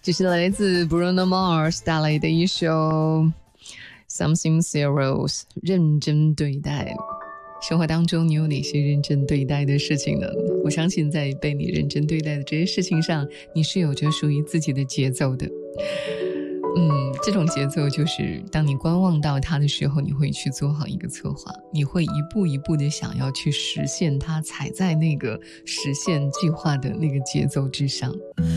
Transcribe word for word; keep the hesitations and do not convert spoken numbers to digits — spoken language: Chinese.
这是来自 Bruno Mars 带来的一首 Something Serious， 认真对待。生活当中你有哪些认真对待的事情呢？我相信在被你认真对待的这些事情上，你是有着属于自己的节奏的。嗯，这种节奏就是当你观望到它的时候，你会去做好一个策划，你会一步一步的想要去实现它，踩在那个实现计划的那个节奏之上。